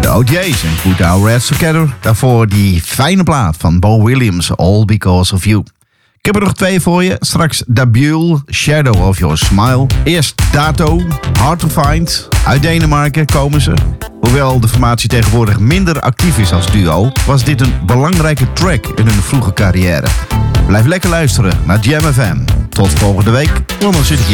OJ's en Put Our Heads Together. Daarvoor die fijne plaat van Bo Williams, All Because of You. Ik heb er nog 2 voor je. Straks Dabule, Shadow of Your Smile. Eerst Dato, Hard to Find. Uit Denemarken komen ze. Hoewel de formatie tegenwoordig minder actief is als duo, was dit een belangrijke track in hun vroege carrière. Blijf lekker luisteren naar Jam FM. Tot volgende week. Dan zit ik